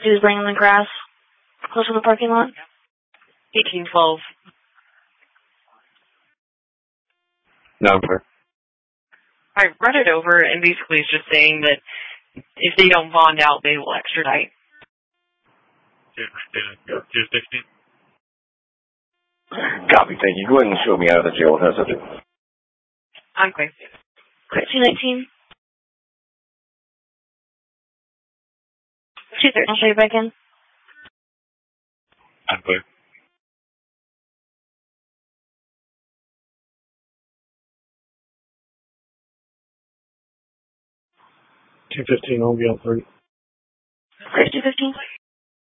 He was laying in the grass close to the parking lot. 1812. Number. I read it over, and basically it's just saying that if they don't bond out, they will extradite. 216. Copy, thank you. Go ahead and show me out of the jail with that subject. I'm clear. 219. 213. I'll show you back in. I'm clear. $215 will be on 30. Great, 215.